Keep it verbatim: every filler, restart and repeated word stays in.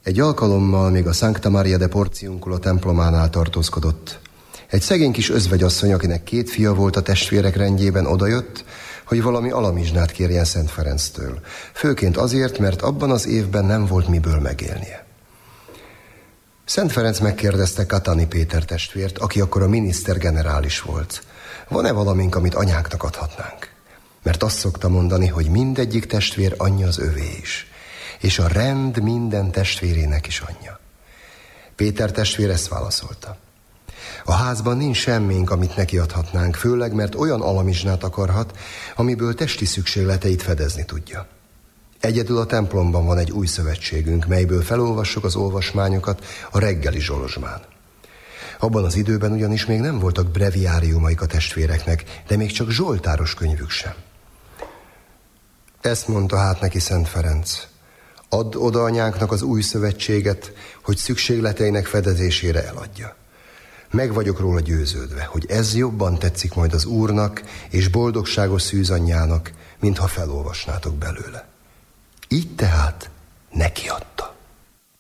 Egy alkalommal még a Sancta Maria de Porciunculo templománál tartózkodott. Egy szegény kis özvegyasszony, akinek két fia volt a testvérek rendjében, odajött, hogy valami alamizsnát kérjen Szent Ferenctől. Főként azért, mert abban az évben nem volt miből megélnie. Szent Ferenc megkérdezte Katani Péter testvért, aki akkor a miniszter generális volt. Van-e valamink, amit anyáknak adhatnánk? Mert azt szokta mondani, hogy mindegyik testvér anyja az övé is, és a rend minden testvérének is anyja. Péter testvér ezt válaszolta. A házban nincs semmink, amit neki adhatnánk, főleg, mert olyan alamizsnát akarhat, amiből testi szükségleteit fedezni tudja. Egyedül a templomban van egy új szövetségünk, melyből felolvassuk az olvasmányokat a reggeli zsolozsmán. Abban az időben ugyanis még nem voltak breviáriumaik a testvéreknek, de még csak zsoltáros könyvük sem. Ezt mondta hát neki Szent Ferenc. Add oda anyánknak az új szövetséget, hogy szükségleteinek fedezésére eladja. Meg vagyok róla győződve, hogy ez jobban tetszik majd az Úrnak és boldogságos szűzanyjának, mintha felolvasnátok belőle. Így tehát nekiadt.